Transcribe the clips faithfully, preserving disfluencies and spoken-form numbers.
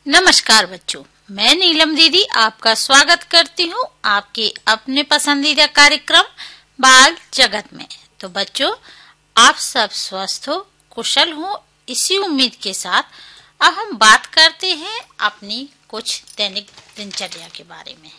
नमस्कार बच्चों, मैं नीलम दीदी आपका स्वागत करती हूँ आपके अपने पसंदीदा कार्यक्रम बाल जगत में। तो बच्चों, आप सब स्वस्थ हो, कुशल हो, इसी उम्मीद के साथ अब हम बात करते हैं अपनी कुछ दैनिक दिनचर्या के बारे में।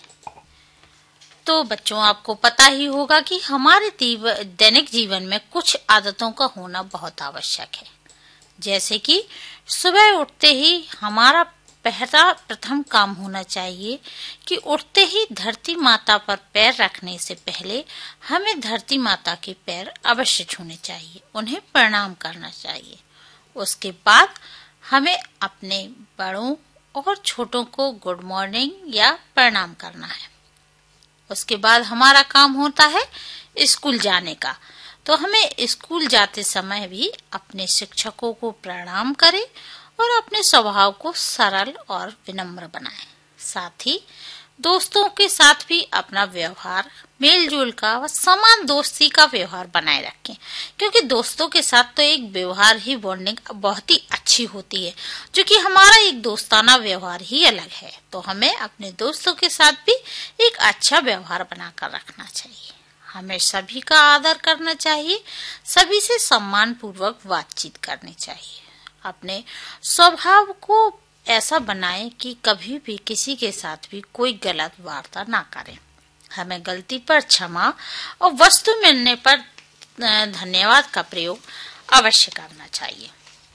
तो बच्चों, आपको पता ही होगा कि हमारे दैनिक जीवन में कुछ आदतों का होना बहुत आवश्यक है। जैसे कि सुबह उठते ही हमारा पहला प्रथम काम होना चाहिए कि उठते ही धरती माता पर पैर रखने से पहले हमें धरती माता के पैर अवश्य छूने चाहिए, उन्हें प्रणाम करना चाहिए। उसके बाद हमें अपने बड़ों और छोटों को गुड मॉर्निंग या प्रणाम करना है। उसके बाद हमारा काम होता है स्कूल जाने का। तो हमें स्कूल जाते समय भी अपने शिक्षकों को प्रणाम करें और अपने स्वभाव को सरल और विनम्र बनाएं। साथ ही दोस्तों के साथ भी अपना व्यवहार मेलजोल का व समान दोस्ती का व्यवहार बनाए रखें, क्योंकि दोस्तों के साथ तो एक व्यवहार ही बॉन्डिंग बहुत ही अच्छी होती है, जो कि हमारा एक दोस्ताना व्यवहार ही अलग है। तो हमें अपने दोस्तों के साथ भी एक अच्छा व्यवहार बनाकर रखना चाहिए। हमें सभी का आदर करना चाहिए, सभी से सम्मान पूर्वक बातचीत करनी चाहिए। अपने स्वभाव को ऐसा बनाएं कि कभी भी किसी के साथ भी कोई गलत वार्ता ना करें। हमें गलती पर क्षमा और वस्तु मिलने पर धन्यवाद का प्रयोग अवश्य करना चाहिए।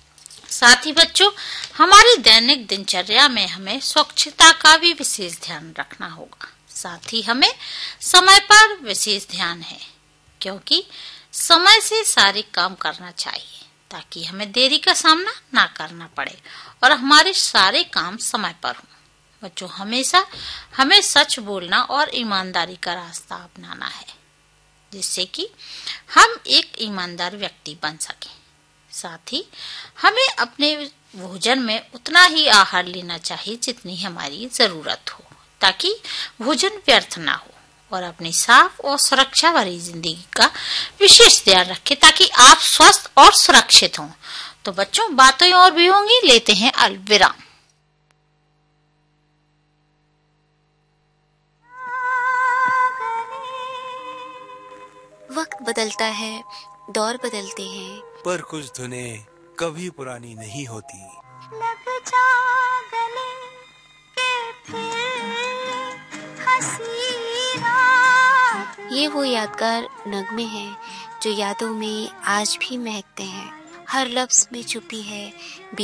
साथ ही बच्चों, हमारी दैनिक दिनचर्या में हमें स्वच्छता का भी विशेष ध्यान रखना होगा। साथ ही हमें समय पर विशेष ध्यान है, क्योंकि समय से सारे काम करना चाहिए ताकि हमें देरी का सामना ना करना पड़े और हमारे सारे काम समय पर हों। बच्चों, हमेशा हमें सच बोलना और ईमानदारी का रास्ता अपनाना है, जिससे कि हम एक ईमानदार व्यक्ति बन सकें। साथ ही हमें अपने भोजन में उतना ही आहार लेना चाहिए जितनी हमारी जरूरत हो, ताकि भोजन व्यर्थ ना हो, और अपनी साफ और सुरक्षा भरी जिंदगी का विशेष ध्यान रखें ताकि आप स्वस्थ और सुरक्षित हों। तो बच्चों, बातें और भी होंगी, लेते हैं अलविराम। वक्त बदलता है, दौर बदलते हैं, पर कुछ धुनें कभी पुरानी नहीं होती। लग जा गले के फिर हंसी रात। ये वो यादगार नगमे हैं जो यादों में आज भी महकते हैं। हर लफ्ज में छुपी है